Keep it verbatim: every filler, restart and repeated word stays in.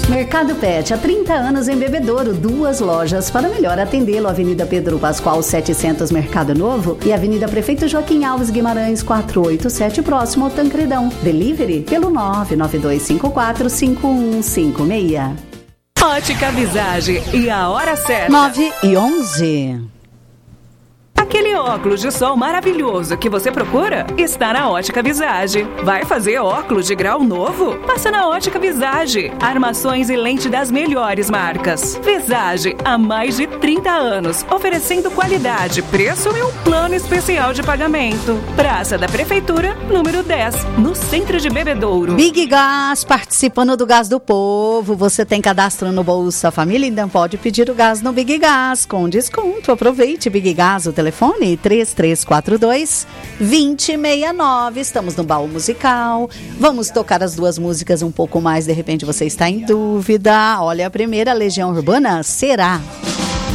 Mercado Pet, há trinta anos em Bebedouro, duas lojas para melhor atendê-lo. Avenida Pedro Pascoal setecentos, Mercado Novo, e Avenida Prefeito Joaquim Alves Guimarães quatrocentos e oitenta e sete, próximo ao Tancredão. Delivery pelo nove nove dois cinco quatro cinco um cinco seis. Ótica Visage e a hora certa. nove e onze. Aquele óculos de sol maravilhoso que você procura está na Ótica Visage. Vai fazer óculos de grau novo? Passa na Ótica Visage. Armações e lente das melhores marcas. Visage, há mais de trinta anos, oferecendo qualidade, preço e um plano especial de pagamento. Praça da Prefeitura, número dez, no centro de Bebedouro. Big Gás, participando do Gás do Povo. Você tem cadastro no Bolsa Família? Então pode pedir o gás no Big Gás com desconto. Aproveite, Big Gás, o telefone três três quatro dois, dois zero seis nove. Estamos no baú musical. Vamos tocar as duas músicas um pouco mais. De repente você está em dúvida. Olha a primeira, Legião Urbana, Será.